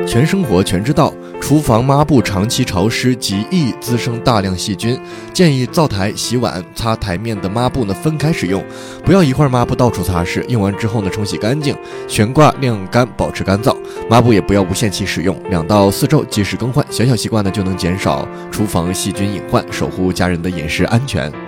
全生活全知道，厨房抹布长期潮湿极易滋生大量细菌，建议灶台、洗碗、擦台面的抹布分开使用，不要一块抹布到处擦拭，用完之后冲洗干净，悬挂晾干，保持干燥。抹布也不要无限期使用，2到4周及时更换，小习惯就能减少厨房细菌隐患，守护家人的饮食安全。